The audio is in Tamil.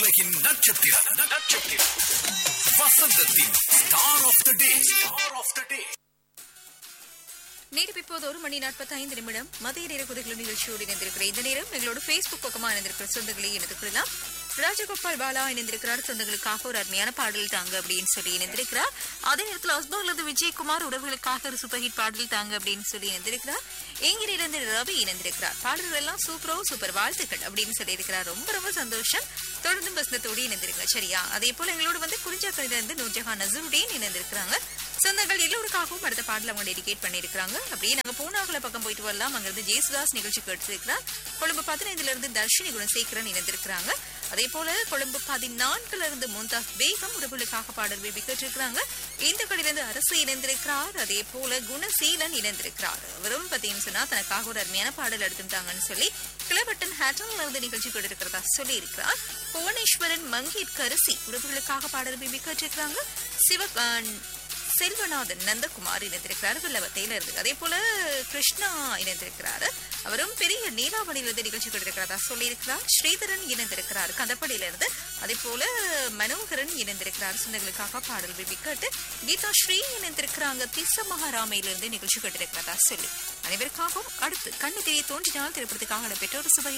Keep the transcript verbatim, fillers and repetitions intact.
உலகின் நட்சத்திரம் நட்சத்திரம் வசந்தத்தின் star of the day star of the டே. நேரம் இப்போது ஒரு மணி நாற்பத்தி ஐந்து நிமிடம் மதிய நேர குதிகள் நிகழ்ச்சியோடு இணைந்திருக்கிற இந்த நேரம் எங்களோட பேஸ்புக் பக்கமா இணைந்திருக்கிற சொந்தங்களை இணைந்து கொள்ளலாம். ராஜகோபால் பாலா இணைந்திருக்கிறார். சொந்தங்களுக்காக ஒரு அருமையான பாடல் தாங்க அப்படின்னு சொல்லி இணைந்திருக்கிறார். அதே நேரத்தில் அஸ்பாக்ல இருந்து விஜயகுமார் உறவுகளுக்காக ஒரு சூப்பர் ஹிட் பாடல் தாங்க அப்படின்னு சொல்லி இணைந்திருக்கிறார். எங்கிலிருந்து ரவி இணைந்திருக்கிறார். பாடல்கள் எல்லாம் சூப்பரோ சூப்பர் வாழ்த்துக்கள் அப்படின்னு சொல்லி இருக்கிறார். ரொம்ப ரொம்ப சந்தோஷம். தொடர்ந்து பஸ்னத்தோடு இணைந்திருக்கிறார். சரியா, அதே போல எங்களோட வந்து குறிஞ்சாக்கரையில இருந்து நூர்ஜஹான் நசருடீன் இணைந்திருக்கிறாங்க. சொந்தங்கள் எல்லோருக்காகவும் அடுத்த பாடல அவங்க டெடிகேட் பண்ணிருக்காங்க. அப்படியே நாங்க பூனாகுல பக்கம் போயிட்டு வரலாம். அங்கிருந்து ஜேசுதாஸ் நிகழ்ச்சிக்கு எடுத்திருக்கிறார். கொழும்பு பதினைந்துல இருந்து தர்ஷினி குணசேகரன் இணைந்திருக்கிறாங்க. அதே போல கொழும்பு பதினான்குல இருந்து முந்தாஸ் பேகம் உறவுகளுக்காக பாடல் விரும்பி கேட்டிருக்கிறாங்க. இந்த கடையிலிருந்து அரசு இணைந்திருக்கிறார். அதே போல குணசீலன் இணைந்திருக்கிறார். அவரும் பாத்தீங்கன்னு சொன்னா தனக்காக ஒரு அருமையான பாடல் எடுத்துட்டாங்கன்னு சொல்லி கிளபட்டன் ஹேட்டன்ல இருந்து நிகழ்ச்சி கொடுத்திருக்கிறதா சொல்லி இருக்கிறார். புவனேஸ்வரன் மங்கேட் கரிசி உறவுகளுக்காக பாடல் விரும்பி கேட்டிருக்கிறாங்க. சிவ செல்வநாதன் நந்தகுமார் இணைந்திருக்கிறார் வெள்ளவத்தையில இருந்து. அதே போல கிருஷ்ணா இணைந்திருக்கிறாரு. அவரும் பெரிய நீலாவணியிலிருந்து நிகழ்ச்சி கொண்டிருக்கிறதா சொல்லியிருக்கிறார். ஸ்ரீதரன் இணைந்திருக்கிறார் கந்தப்படியில இருந்து. அதே போல மனோகரன் இணைந்திருக்கிறார். சொந்தங்களுக்காக பாடல் விரும்பி கேட்டு கீதா ஸ்ரீ இணைந்திருக்கிறாங்க திச மகாராமையிலிருந்து நிகழ்ச்சி கொண்டிருக்கிறதா சொல்லி அனைவருக்காகவும் அடுத்து கண்ணு தெரிய தோன்றினால் திரைப்படத்துக்காக பெற்றோர் சுவை